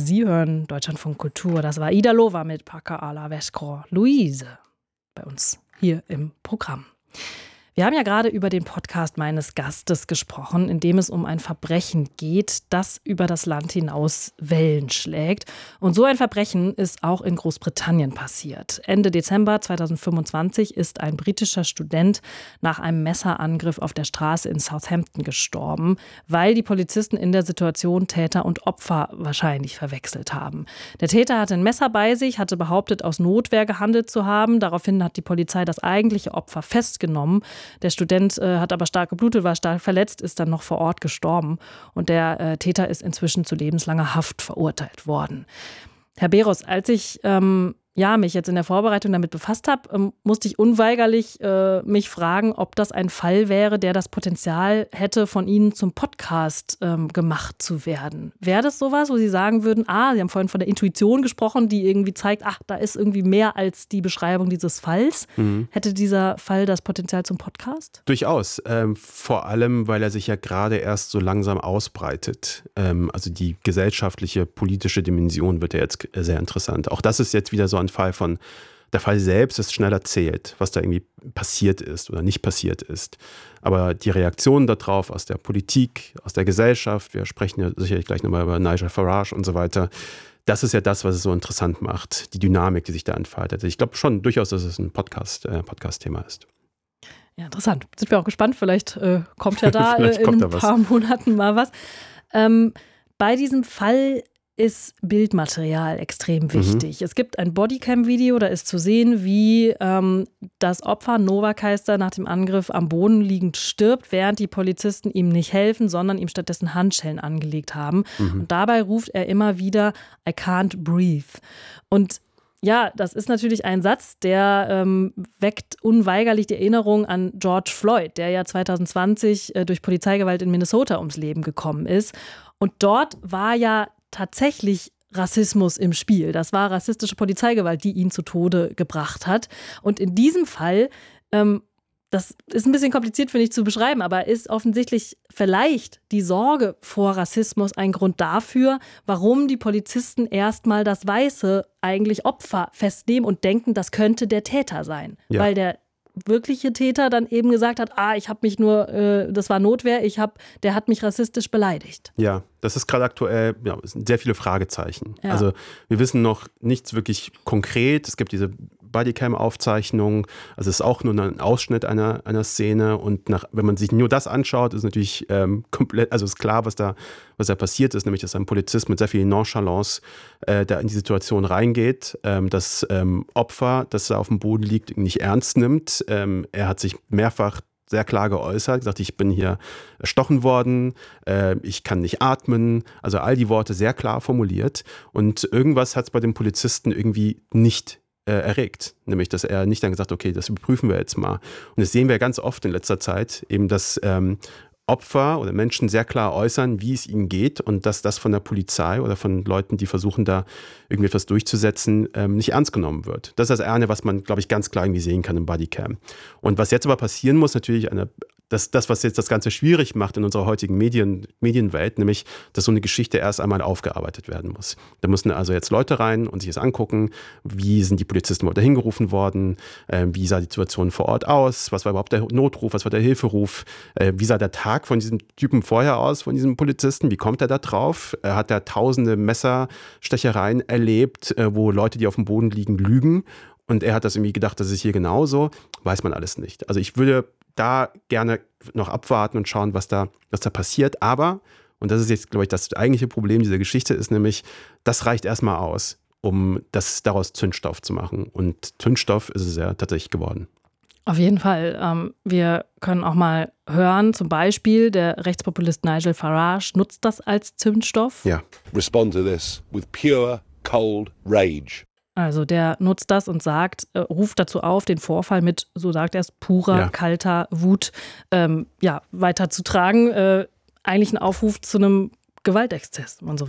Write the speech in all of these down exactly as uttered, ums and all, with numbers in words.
Sie hören Deutschlandfunk Kultur. Das war Ida Lowa mit Paca a la Vescro Luise bei uns hier im Programm. Wir haben ja gerade über den Podcast meines Gastes gesprochen, in dem es um ein Verbrechen geht, das über das Land hinaus Wellen schlägt. Und so ein Verbrechen ist auch in Großbritannien passiert. Ende Dezember zweitausendfünfundzwanzig ist ein britischer Student nach einem Messerangriff auf der Straße in Southampton gestorben, weil die Polizisten in der Situation Täter und Opfer wahrscheinlich verwechselt haben. Der Täter hatte ein Messer bei sich, hatte behauptet, aus Notwehr gehandelt zu haben. Daraufhin hat die Polizei das eigentliche Opfer festgenommen. Der Student äh, hat aber stark geblutet, war stark verletzt, ist dann noch vor Ort gestorben. Und der äh, Täter ist inzwischen zu lebenslanger Haft verurteilt worden. Herr Beros, als ich ähm, ja, mich jetzt in der Vorbereitung damit befasst habe, ähm, musste ich unweigerlich äh, mich fragen, ob das ein Fall wäre, der das Potenzial hätte, von Ihnen zum Podcast ähm, gemacht zu werden. Wäre das sowas, wo Sie sagen würden, ah, Sie haben vorhin von der Intuition gesprochen, die irgendwie zeigt, ach, da ist irgendwie mehr als die Beschreibung dieses Falls. Mhm. Hätte dieser Fall das Potenzial zum Podcast? Durchaus. Ähm, vor allem, weil er sich ja gerade erst so langsam ausbreitet. Ähm, also die gesellschaftliche, politische Dimension wird ja jetzt sehr interessant. Auch das ist jetzt wieder so ein Fall von, der Fall selbst ist schnell erzählt, was da irgendwie passiert ist oder nicht passiert ist. Aber die Reaktionen darauf aus der Politik, aus der Gesellschaft, wir sprechen ja sicherlich gleich nochmal über Nigel Farage und so weiter, das ist ja das, was es so interessant macht, die Dynamik, die sich da entfaltet. Ich glaube schon durchaus, dass es ein Podcast, äh, Podcast-Thema ist. Ja, interessant. Sind wir auch gespannt. Vielleicht äh, kommt ja da äh, in ein paar was. Monaten mal was. Ähm, bei diesem Fall ist Bildmaterial extrem wichtig. Mhm. Es gibt ein Bodycam-Video, da ist zu sehen, wie ähm, das Opfer Nova Keister nach dem Angriff am Boden liegend stirbt, während die Polizisten ihm nicht helfen, sondern ihm stattdessen Handschellen angelegt haben. Mhm. Und dabei ruft er immer wieder, I can't breathe. Und ja, das ist natürlich ein Satz, der ähm, weckt unweigerlich die Erinnerung an George Floyd, der ja zweitausendzwanzig äh, durch Polizeigewalt in Minnesota ums Leben gekommen ist. Und dort war ja tatsächlich Rassismus im Spiel. Das war rassistische Polizeigewalt, die ihn zu Tode gebracht hat. Und in diesem Fall, ähm, das ist ein bisschen kompliziert, finde ich, zu beschreiben, aber ist offensichtlich vielleicht die Sorge vor Rassismus ein Grund dafür, warum die Polizisten erstmal das weiße eigentlich Opfer festnehmen und denken, das könnte der Täter sein. Ja. Weil der wirkliche Täter dann eben gesagt hat, ah, ich habe mich nur, äh, das war Notwehr, ich hab, der hat mich rassistisch beleidigt. Ja, das ist gerade aktuell, ja, es sind sehr viele Fragezeichen. Ja. Also wir wissen noch nichts wirklich konkret. Es gibt diese Bodycam-Aufzeichnung, also es ist auch nur ein Ausschnitt einer, einer Szene und nach, wenn man sich nur das anschaut, ist natürlich ähm, komplett, also ist klar, was da, was da passiert ist, nämlich dass ein Polizist mit sehr viel Nonchalance äh, da in die Situation reingeht, ähm, das ähm, Opfer, das da auf dem Boden liegt, nicht ernst nimmt. Ähm, er hat sich mehrfach sehr klar geäußert, gesagt, ich bin hier erstochen worden, äh, ich kann nicht atmen, also all die Worte sehr klar formuliert und irgendwas hat es bei dem Polizisten irgendwie nicht äh, erregt, nämlich, dass er nicht dann gesagt, okay, das überprüfen wir jetzt mal. Und das sehen wir ganz oft in letzter Zeit, eben, dass ähm, Opfer oder Menschen sehr klar äußern, wie es ihnen geht und dass das von der Polizei oder von Leuten, die versuchen, da irgendwie etwas durchzusetzen, ähm, nicht ernst genommen wird. Das ist das eine, was man, glaube ich, ganz klar irgendwie sehen kann im Bodycam. Und was jetzt aber passieren muss, natürlich eine Das, das, was jetzt das Ganze schwierig macht in unserer heutigen Medien, Medienwelt, nämlich, dass so eine Geschichte erst einmal aufgearbeitet werden muss. Da müssen also jetzt Leute rein und sich das angucken, wie sind die Polizisten überhaupt dahin gerufen worden, äh, wie sah die Situation vor Ort aus, was war überhaupt der Notruf, was war der Hilferuf, äh, wie sah der Tag von diesem Typen vorher aus, von diesem Polizisten, wie kommt er da drauf, äh, hat er tausende Messerstechereien erlebt, äh, wo Leute, die auf dem Boden liegen, lügen und er hat das irgendwie gedacht, das ist hier genauso, weiß man alles nicht. Also ich würde da gerne noch abwarten und schauen, was da, was da passiert. Aber, und das ist jetzt, glaube ich, das eigentliche Problem dieser Geschichte, ist nämlich, das reicht erstmal aus, um das daraus Zündstoff zu machen. Und Zündstoff ist es ja tatsächlich geworden. Auf jeden Fall. Ähm, wir können auch mal hören, zum Beispiel der Rechtspopulist Nigel Farage nutzt das als Zündstoff. Ja. Respond to this with pure, cold rage. Also der nutzt das und sagt, äh, ruft dazu auf, den Vorfall mit, so sagt er es, purer, ja. kalter Wut ähm, ja, weiterzutragen. Äh, eigentlich ein Aufruf zu einem Gewaltexzess, wenn man so will.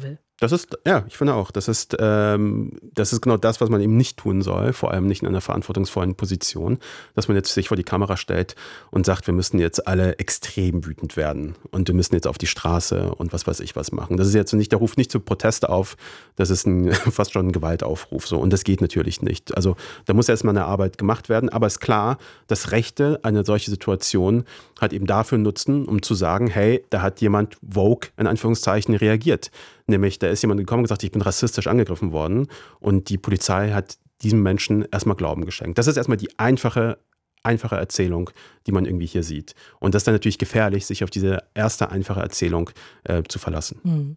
Das ist, ja, ich finde auch, das ist, ähm, das ist genau das, was man eben nicht tun soll, vor allem nicht in einer verantwortungsvollen Position, dass man jetzt sich vor die Kamera stellt und sagt, wir müssen jetzt alle extrem wütend werden und wir müssen jetzt auf die Straße und was weiß ich was machen. Das ist jetzt nicht, der ruft nicht zu Protest auf, das ist ein, fast schon ein Gewaltaufruf so und das geht natürlich nicht. Also da muss erstmal eine Arbeit gemacht werden, aber ist klar, dass Rechte eine solche Situation halt eben dafür nutzen, um zu sagen, hey, da hat jemand woke in Anführungszeichen reagiert. Nämlich, da ist jemand gekommen und gesagt, ich bin rassistisch angegriffen worden und die Polizei hat diesem Menschen erstmal Glauben geschenkt. Das ist erstmal die einfache, einfache Erzählung, die man irgendwie hier sieht. Und das ist dann natürlich gefährlich, sich auf diese erste einfache Erzählung äh, zu verlassen. Hm.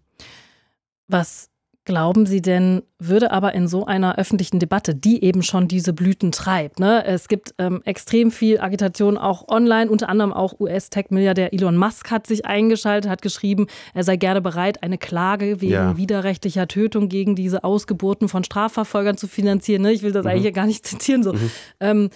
Was glauben Sie denn, würde aber in so einer öffentlichen Debatte, die eben schon diese Blüten treibt, ne? Es gibt ähm, extrem viel Agitation auch online, unter anderem auch U S-Tech-Milliardär Elon Musk hat sich eingeschaltet, hat geschrieben, er sei gerne bereit, eine Klage wegen ja. widerrechtlicher Tötung gegen diese Ausgeburten von Strafverfolgern zu finanzieren. Ne? Ich will das mhm. eigentlich hier gar nicht zitieren. So. Mhm. Ähm,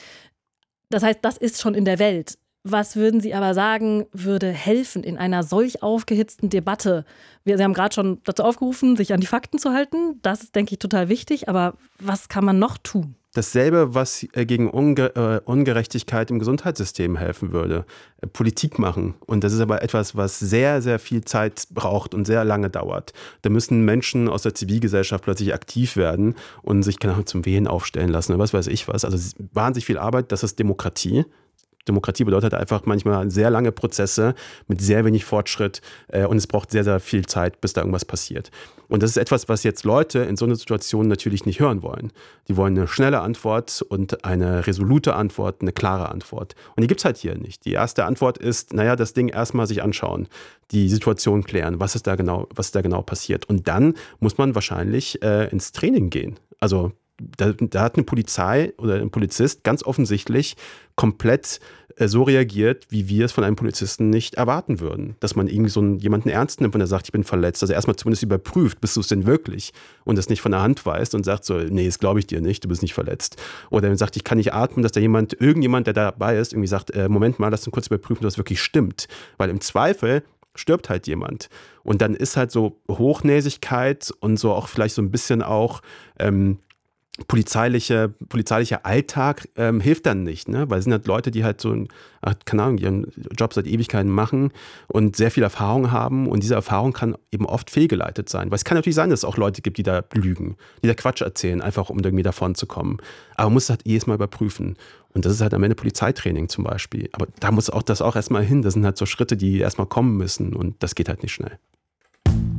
das heißt, das ist schon in der Welt. Was würden Sie aber sagen, würde helfen in einer solch aufgehitzten Debatte? Wir, Sie haben gerade schon dazu aufgerufen, sich an die Fakten zu halten. Das ist, denke ich, total wichtig. Aber was kann man noch tun? Dasselbe, was gegen Unge- äh, Ungerechtigkeit im Gesundheitssystem helfen würde. Äh, Politik machen. Und das ist aber etwas, was sehr, sehr viel Zeit braucht und sehr lange dauert. Da müssen Menschen aus der Zivilgesellschaft plötzlich aktiv werden und sich keine Ahnung, zum Wählen aufstellen lassen oder was weiß ich was. Also es ist wahnsinnig viel Arbeit. Das ist Demokratie. Demokratie bedeutet einfach manchmal sehr lange Prozesse mit sehr wenig Fortschritt äh, und es braucht sehr, sehr viel Zeit, bis da irgendwas passiert. Und das ist etwas, was jetzt Leute in so einer Situation natürlich nicht hören wollen. Die wollen eine schnelle Antwort und eine resolute Antwort, eine klare Antwort. Und die gibt es halt hier nicht. Die erste Antwort ist, naja, das Ding erstmal sich anschauen, die Situation klären, was ist da genau, was ist da genau passiert. Und dann muss man wahrscheinlich äh, ins Training gehen. Also Da, da hat eine Polizei oder ein Polizist ganz offensichtlich komplett äh, so reagiert, wie wir es von einem Polizisten nicht erwarten würden. Dass man irgendwie so einen, jemanden ernst nimmt, wenn er sagt, ich bin verletzt. Also erstmal zumindest überprüft, bist du es denn wirklich? Und das nicht von der Hand weist und sagt so, nee, das glaube ich dir nicht, du bist nicht verletzt. Oder wenn sagt, ich kann nicht atmen, dass da jemand, irgendjemand, der dabei ist, irgendwie sagt, äh, Moment mal, lass uns kurz überprüfen, dass das wirklich stimmt. Weil im Zweifel stirbt halt jemand. Und dann ist halt so Hochnäsigkeit und so auch vielleicht so ein bisschen auch ähm, polizeiliche, polizeilicher Alltag ähm, hilft dann nicht, ne? Weil es sind halt Leute, die halt so, ach, keine Ahnung, ihren Job seit Ewigkeiten machen und sehr viel Erfahrung haben und diese Erfahrung kann eben oft fehlgeleitet sein. Weil es kann natürlich sein, dass es auch Leute gibt, die da lügen, die da Quatsch erzählen, einfach um irgendwie davon zu kommen. Aber man muss es halt jedes Mal überprüfen. Und das ist halt am Ende Polizeitraining zum Beispiel. Aber da muss auch das auch erstmal hin. Das sind halt so Schritte, die erstmal kommen müssen und das geht halt nicht schnell.